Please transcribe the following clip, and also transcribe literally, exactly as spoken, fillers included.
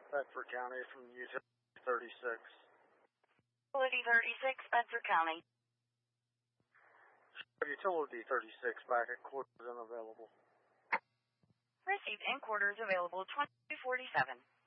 Bedford County from Utility thirty-six. Utility thirty-six, Bedford County. Utility thirty-six back at quarters unavailable. Received in quarters available twenty-two forty-seven.